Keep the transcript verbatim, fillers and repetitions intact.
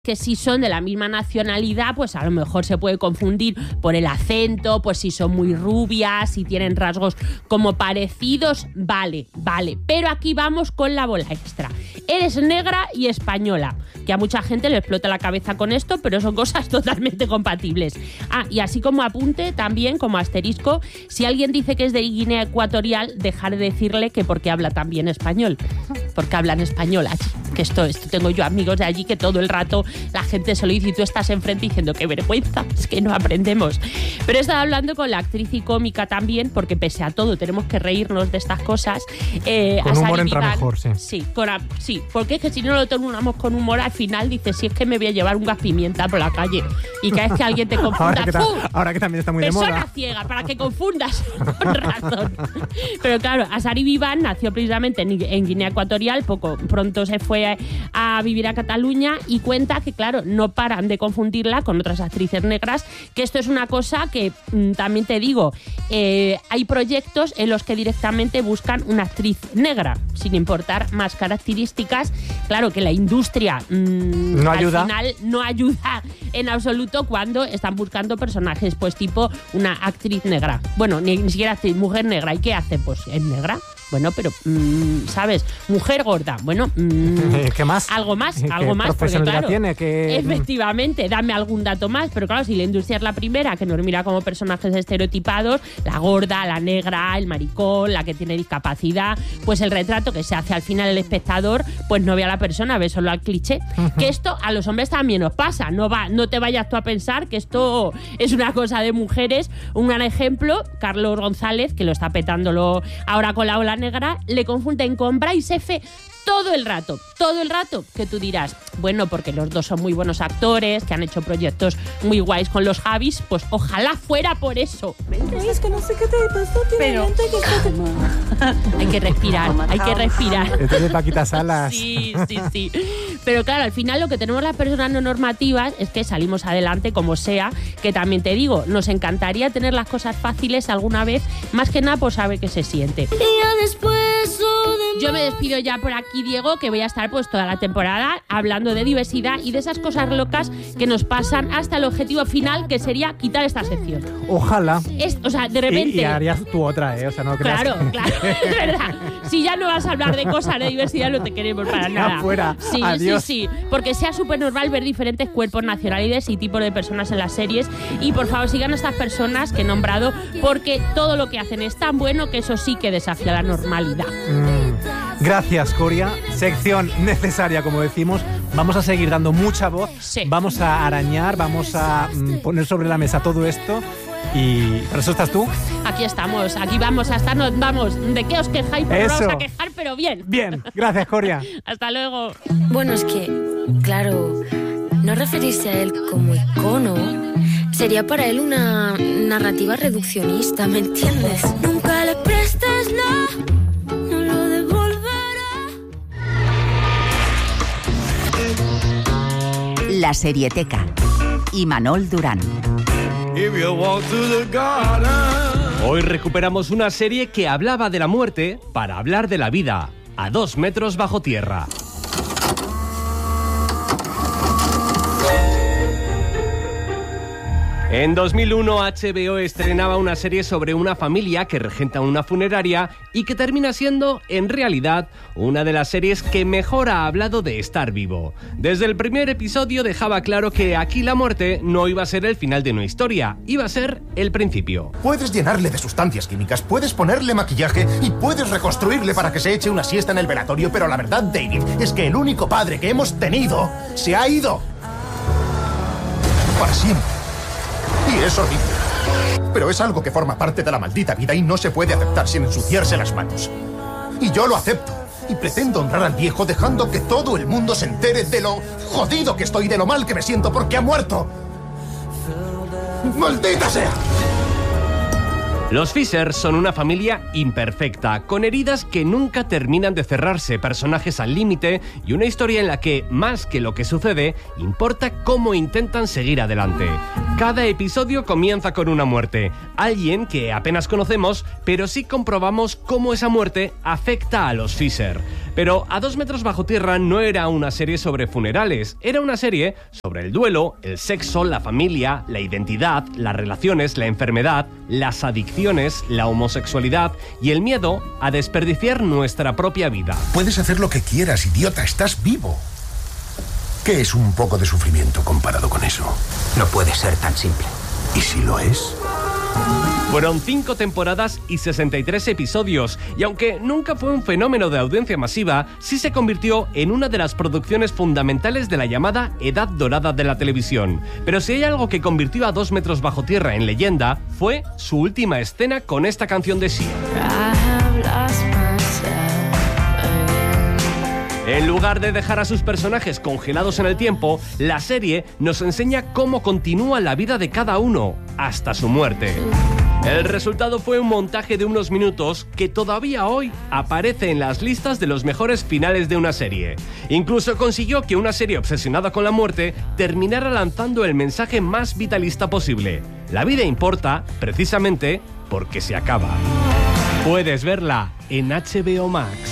que si son de la misma nacionalidad, pues a lo mejor se puede confundir por el acento, pues si son muy rubias, si tienen rasgos como parecidos, vale, vale. Pero aquí vamos con la bola extra. Eres negra y española, que a mucha gente le explota la cabeza con esto, pero son cosas totalmente compatibles. Ah, y así como apunte, también como asterisco, si alguien dice que es de Guinea Ecuatorial, dejar de decirle que porque habla también español, porque hablan español allí. Que esto, esto tengo yo amigos de allí que todo el rato la gente se lo dice y tú estás enfrente diciendo qué vergüenza, es que no aprendemos. Pero he estado hablando con la actriz y cómica también, porque pese a todo tenemos que reírnos de estas cosas. Eh, con humor entra mejor, sí. Sí, con, sí, porque es que si no lo tomamos con humor, al final dices, si es que me voy a llevar un gas pimienta por la calle y cada vez que alguien te confunda, ahora, que ta, ahora que también está muy de moda. Persona ciega, para que confundas con razón. Pero claro, Asari Vivan nació precisamente en, en Guinea Ecuatorial, poco pronto se fue a vivir a Cataluña y cuenta que, claro, no paran de confundirla con otras actrices negras, que esto es una cosa que mmm, también te digo, eh, hay proyectos en los que directamente buscan una actriz negra, sin importar más características. Claro que la industria mmm, no al ayuda. final no ayuda en absoluto cuando están buscando personajes, pues tipo una actriz negra. Bueno, ni, ni siquiera actriz, mujer negra. ¿Y qué hace? Pues es negra. Bueno, pero, mmm, ¿sabes? Mujer gorda. Bueno, mmm, ¿qué más? Algo más, ¿Qué algo más. Porque, claro, tiene? ¿Qué... efectivamente, dame algún dato más. Pero claro, si la industria es la primera que nos mira como personajes estereotipados, la gorda, la negra, el maricón, la que tiene discapacidad, pues el retrato que se hace al final el espectador, pues no ve a la persona, ve solo al cliché. Uh-huh. Que esto a los hombres también nos pasa. No, va, no te vayas tú a pensar que esto es una cosa de mujeres. Un gran ejemplo, Carlos González, que lo está petándolo ahora con la ola negra, le confunden con Bryce F. todo el rato, todo el rato, que tú dirás, bueno, porque los dos son muy buenos actores, que han hecho proyectos muy guays con los Javis, pues ojalá fuera por eso. Ay, es que no sé qué te pasa, pero que está... hay que respirar, hay que respirar. Esto es de Paquita Salas. Sí, sí, sí. Pero claro, al final lo que tenemos las personas no normativas es que salimos adelante como sea, que también te digo, nos encantaría tener las cosas fáciles alguna vez, más que nada por saber qué se siente. Y ya después... Yo me despido ya por aquí, Diego, que voy a estar pues toda la temporada hablando de diversidad y de esas cosas locas que nos pasan hasta el objetivo final, que sería quitar esta sección. Ojalá. Es, o sea, de repente... Y, y harías tú otra, ¿eh? O sea, no creas. Claro, que... claro, es verdad. Si ya no vas a hablar de cosas de diversidad, no te queremos para nada. Fuera. Sí, Adiós. sí, sí. Porque sea súper normal ver diferentes cuerpos, nacionalidades y tipos de personas en las series. Y por favor, sigan a estas personas que he nombrado, porque todo lo que hacen es tan bueno que eso sí que desafía la normalidad. Mm. Gracias, Coria. Sección necesaria, como decimos. Vamos a seguir dando mucha voz. Sí. Vamos a arañar, vamos a mm, poner sobre la mesa todo esto. Y para eso estás tú. Aquí estamos, aquí vamos a estarnos, vamos, ¿de qué os quejáis? Pues eso. Vamos a quejar, pero bien. Bien, gracias, Coria. Hasta luego. Bueno, es que, claro, no referirse a él como icono sería para él una narrativa reduccionista, ¿me entiendes? Nunca le prestes la... no lo devolverá. La Serieteca. Imanol Durán. Hoy recuperamos una serie que hablaba de la muerte para hablar de la vida, a dos metros bajo tierra. En dos mil uno, H B O estrenaba una serie sobre una familia que regenta una funeraria y que termina siendo, en realidad, una de las series que mejor ha hablado de estar vivo. Desde el primer episodio dejaba claro que aquí la muerte no iba a ser el final de una historia, iba a ser el principio. Puedes llenarle de sustancias químicas, puedes ponerle maquillaje y puedes reconstruirle para que se eche una siesta en el velatorio, pero la verdad, David, es que el único padre que hemos tenido se ha ido. Para siempre. Y es horrible. Pero es algo que forma parte de la maldita vida y no se puede aceptar sin ensuciarse las manos. Y yo lo acepto. Y pretendo honrar al viejo dejando que todo el mundo se entere de lo jodido que estoy, de lo mal que me siento porque ha muerto. ¡Maldita sea! Los Fisher son una familia imperfecta, con heridas que nunca terminan de cerrarse, personajes al límite y una historia en la que, más que lo que sucede, importa cómo intentan seguir adelante. Cada episodio comienza con una muerte, alguien que apenas conocemos, pero sí comprobamos cómo esa muerte afecta a los Fisher. Pero A dos metros bajo tierra no era una serie sobre funerales, era una serie sobre el duelo, el sexo, la familia, la identidad, las relaciones, la enfermedad, las adicciones, la homosexualidad y el miedo a desperdiciar nuestra propia vida. Puedes hacer lo que quieras, idiota, estás vivo. ¿Qué es un poco de sufrimiento comparado con eso? No puede ser tan simple. ¿Y si lo es? Fueron cinco temporadas y sesenta y tres episodios, y aunque nunca fue un fenómeno de audiencia masiva, sí se convirtió en una de las producciones fundamentales de la llamada Edad Dorada de la televisión. Pero si hay algo que convirtió a Dos metros bajo tierra en leyenda, fue su última escena con esta canción de Sia. En lugar de dejar a sus personajes congelados en el tiempo, la serie nos enseña cómo continúa la vida de cada uno hasta su muerte. El resultado fue un montaje de unos minutos que todavía hoy aparece en las listas de los mejores finales de una serie. Incluso consiguió que una serie obsesionada con la muerte terminara lanzando el mensaje más vitalista posible. La vida importa precisamente porque se acaba. Puedes verla en H B O Max.